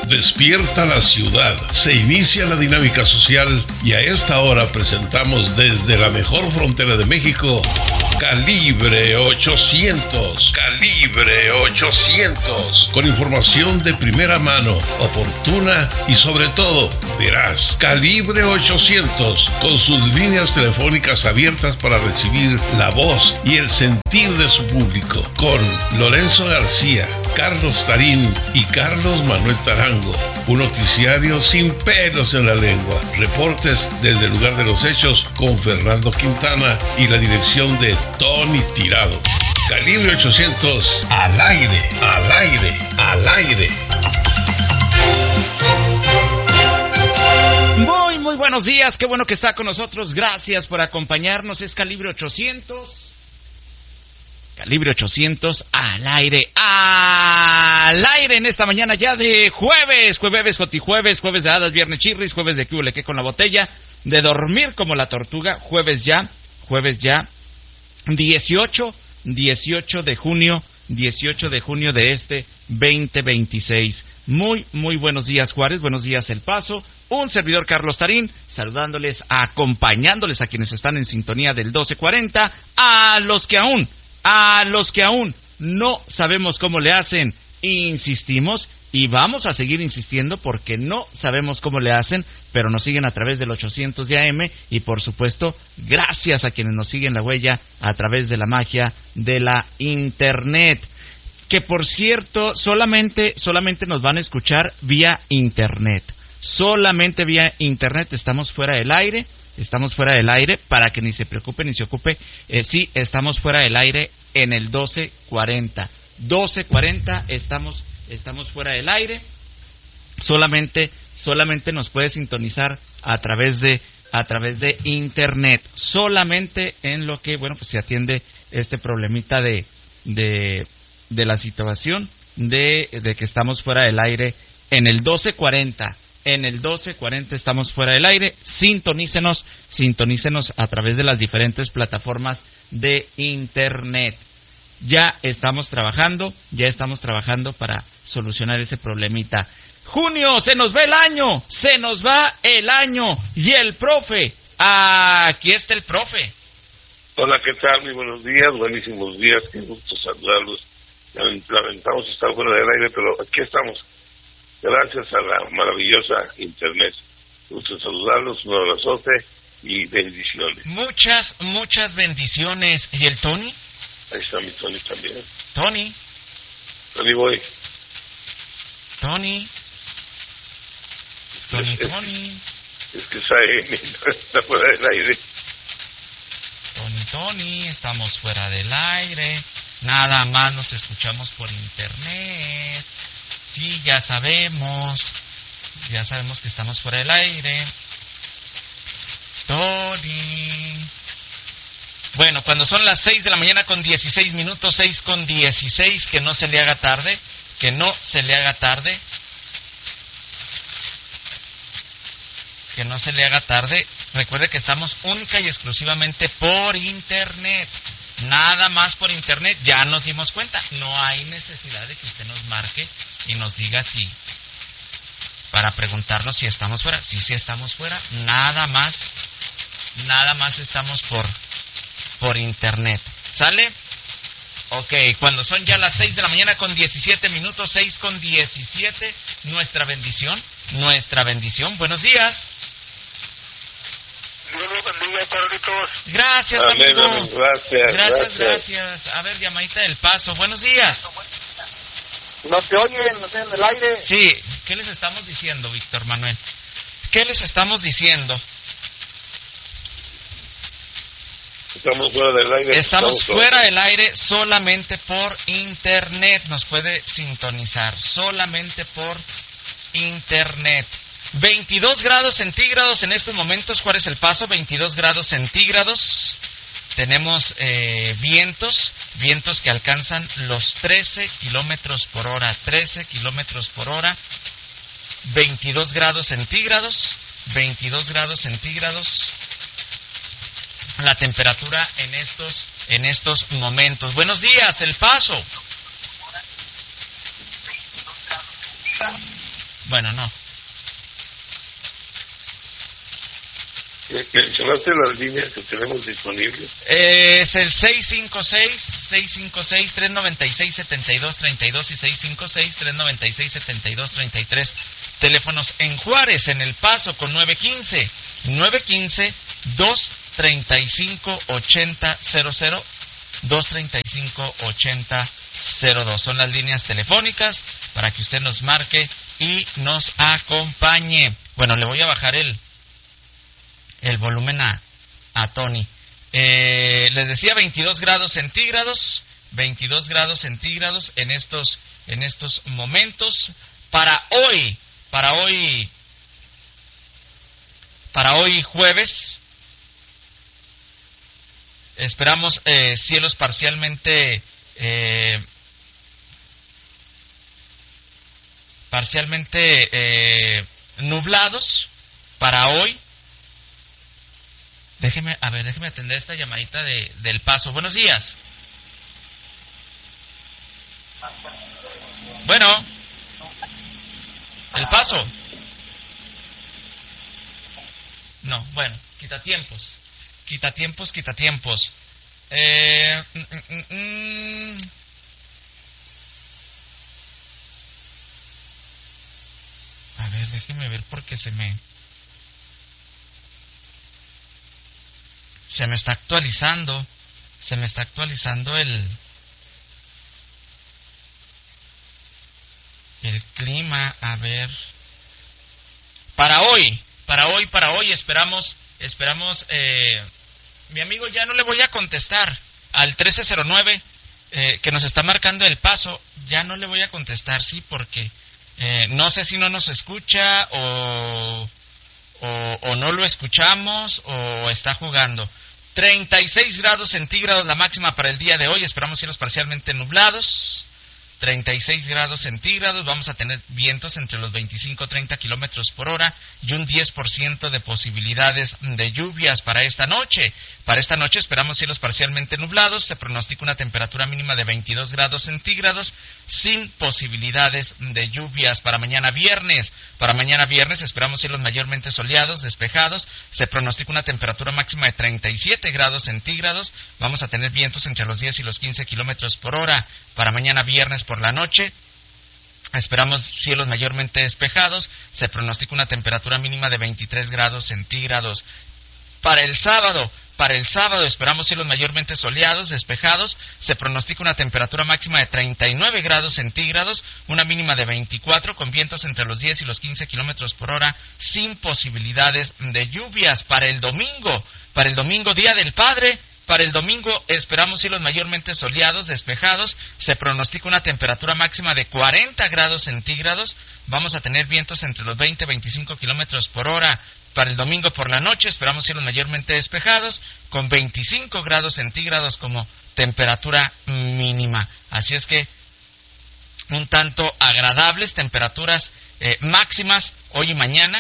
Despierta la ciudad, se inicia la dinámica social y a esta hora presentamos desde la mejor frontera de México, Calibre 800. Calibre 800. Con información de primera mano, oportuna y sobre todo veraz. Calibre 800. Con sus líneas telefónicas abiertas para recibir la voz y el sentir de su público. Con Lorenzo García, Carlos Tarín y Carlos Manuel Tarango. Un noticiario sin pelos en la lengua. Reportes desde el lugar de los hechos con Fernando Quintana y la dirección de Tony Tirado. Calibre 800, al aire, al aire, al aire. Muy buenos días, qué bueno que está con nosotros. Gracias por acompañarnos. Es Calibre 800. Calibre 800 al aire en esta mañana ya de jueves jotijueves, jueves de hadas, viernes chirris, jueves de que con la botella, de dormir como la tortuga, jueves ya 18 de junio de este 2026. Muy buenos días Juárez, buenos días El Paso, un servidor Carlos Tarín, saludándoles, acompañándoles a quienes están en sintonía del 1240, a los que aún no sabemos cómo le hacen, insistimos y vamos a seguir insistiendo porque no sabemos cómo le hacen, pero nos siguen a través del 800 de AM y por supuesto gracias a quienes nos siguen la huella a través de la magia de la internet, que por cierto solamente nos van a escuchar vía internet, solamente vía internet. Estamos fuera del aire para que ni se preocupe ni se ocupe. Sí, estamos fuera del aire en el 1240 estamos fuera del aire. Solamente nos puede sintonizar a través de internet, solamente en lo que pues se atiende este problemita de la situación de que estamos fuera del aire en el 1240. En el 1240 estamos fuera del aire. Sintonícenos a través de las diferentes plataformas de internet. Ya estamos trabajando para solucionar ese problemita. Junio, se nos va el año y el profe. Aquí está el profe. Hola, ¿qué tal? Muy buenos días, buenísimos días, qué gusto saludarlos. Lamentamos estar fuera del aire, pero aquí estamos. Gracias a la maravillosa internet. Gusto saludarlos, un abrazote y bendiciones. Muchas bendiciones. ¿Y el Tony? Ahí está mi Tony también. Tony Boy. Tony. Es que está fuera del aire. Tony, estamos fuera del aire. Nada más nos escuchamos por internet. Sí, ya sabemos que estamos fuera del aire. Tony. Bueno, cuando son las 6 de la mañana con 16 minutos, 6:16, que no se le haga tarde. Recuerde que estamos única y exclusivamente por internet. Nada más por internet, ya nos dimos cuenta. No hay necesidad de que usted nos marque y nos diga si, para preguntarnos si estamos fuera. Sí estamos fuera, nada más estamos por internet. ¿Sale? Ok, cuando son ya las 6 de la mañana con 17 minutos, 6:17, nuestra bendición. Buenos días. Dios los bendiga, Carlitos. Gracias, amén, amigo. amén. Gracias. A ver, llamadita del Paso. Buenos días. ¿No se oyen? ¿No se oyen en el aire? Sí. ¿Qué les estamos diciendo, Víctor Manuel? ¿Qué les estamos diciendo? Estamos fuera del aire. Estamos fuera del aire solamente por internet. Nos puede sintonizar solamente por internet. 22 grados centígrados en estos momentos. Juárez El Paso, 22 grados centígrados. Tenemos vientos que alcanzan los 13 kilómetros por hora. 22 grados centígrados. La temperatura en estos momentos. Buenos días, El Paso. Bueno, no. ¿Mencionaste las líneas que tenemos disponibles? Es el 656-396-7232 y 656-396-7233. Teléfonos en Juárez, en El Paso, con 915-235-8000, 235-8002. Son las líneas telefónicas para que usted nos marque y nos acompañe. Bueno, le voy a bajar el volumen a Tony. Les decía 22 grados centígrados en estos momentos. Para hoy jueves esperamos cielos parcialmente nublados para hoy. Déjeme atender esta llamadita del Paso. Buenos días. Bueno, El Paso. No, bueno, quitatiempos. A ver, déjeme ver porque se me está actualizando el clima. A ver, para hoy esperamos mi amigo, ya no le voy a contestar al 1309 que nos está marcando El Paso, ya no le voy a contestar, sí, porque no sé si no nos escucha o no lo escuchamos o está jugando. 36 grados centígrados la máxima para el día de hoy. Esperamos cielos parcialmente nublados. 36 grados centígrados. Vamos a tener vientos entre los 25 y 30 kilómetros por hora y un 10% de posibilidades de lluvias para esta noche. Para esta noche esperamos cielos parcialmente nublados. Se pronostica una temperatura mínima de 22 grados centígrados sin posibilidades de lluvias. Para mañana viernes esperamos cielos mayormente soleados, despejados. Se pronostica una temperatura máxima de 37 grados centígrados. Vamos a tener vientos entre los 10 y los 15 kilómetros por hora. Para mañana viernes por la noche esperamos cielos mayormente despejados. Se pronostica una temperatura mínima de 23 grados centígrados. Para el sábado esperamos cielos mayormente soleados, despejados. Se pronostica una temperatura máxima de 39 grados centígrados, una mínima de 24, con vientos entre los 10 y los 15 kilómetros por hora, sin posibilidades de lluvias. Para el domingo, Día del Padre, para el domingo esperamos cielos mayormente soleados, despejados. Se pronostica una temperatura máxima de 40 grados centígrados. Vamos a tener vientos entre los 20 y 25 kilómetros por hora. Para el domingo por la noche esperamos cielos mayormente despejados, con 25 grados centígrados como temperatura mínima. Así es que un tanto agradables temperaturas máximas hoy y mañana.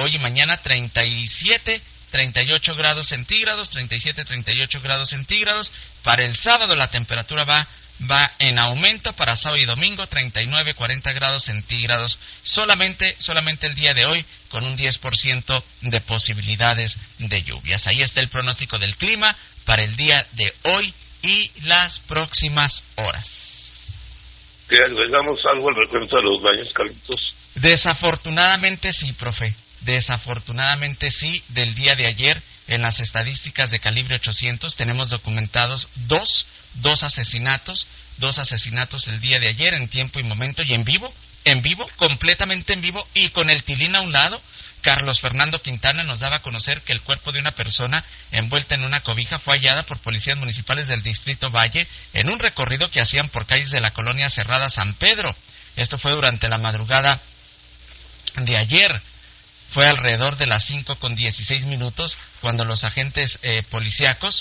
38 grados centígrados, 37, 38 grados centígrados. Para el sábado la temperatura va en aumento. Para sábado y domingo 39, 40 grados centígrados. Solamente el día de hoy con un 10% de posibilidades de lluvias. Ahí está el pronóstico del clima para el día de hoy y las próximas horas. ¿Le agregamos algo al respecto de los daños, Carlitos? Desafortunadamente sí, profe. Desafortunadamente sí, del día de ayer en las estadísticas de calibre 800 tenemos documentados dos asesinatos el día de ayer en tiempo y momento y en vivo, completamente en vivo y con el tilín a un lado. Carlos Fernando Quintana nos daba a conocer que el cuerpo de una persona envuelta en una cobija fue hallada por policías municipales del Distrito Valle en un recorrido que hacían por calles de la colonia Cerrada San Pedro. Esto fue durante la madrugada de ayer. Fue alrededor de las 5:16 cuando los agentes policíacos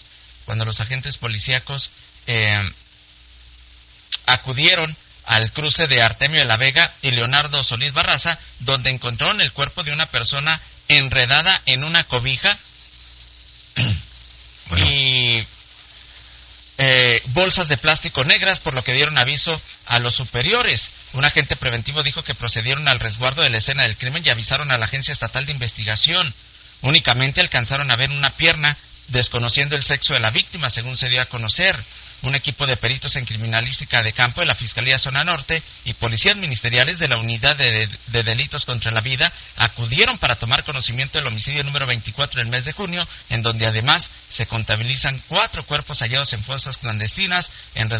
acudieron al cruce de Artemio de la Vega y Leonardo Solís Barraza, donde encontraron el cuerpo de una persona enredada en una cobija. Bueno. bolsas de plástico negras, por lo que dieron aviso a los superiores. Un agente preventivo dijo que procedieron al resguardo de la escena del crimen y avisaron a la Agencia Estatal de Investigación. Únicamente alcanzaron a ver una pierna, desconociendo el sexo de la víctima, según se dio a conocer. Un equipo de peritos en criminalística de campo de la Fiscalía Zona Norte y policías ministeriales de la Unidad de Delitos contra la Vida acudieron para tomar conocimiento del homicidio número 24 del mes de junio, en donde además se contabilizan 4 cuerpos hallados en fosas clandestinas en